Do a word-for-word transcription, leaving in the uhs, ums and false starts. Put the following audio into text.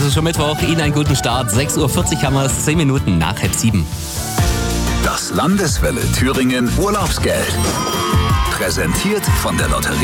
ist schon Mittwoch. Ihnen einen guten Start. sechs Uhr vierzig haben wir es, zehn Minuten nach halb sieben. Das Landeswelle Thüringen Urlaubsgeld. Präsentiert von der Lotterie